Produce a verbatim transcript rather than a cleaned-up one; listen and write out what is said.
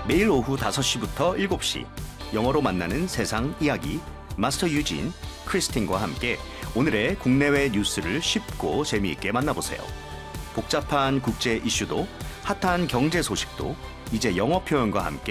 매일 오후 다섯 시부터 일곱 시 영어로 만나는 세상 이야기 마스터 유진, 크리스틴과 함께 오늘의 국내외 뉴스를 쉽고 재미있게 만나보세요. 복잡한 국제 이슈도 핫한 경제 소식도 이제 영어 표현과 함께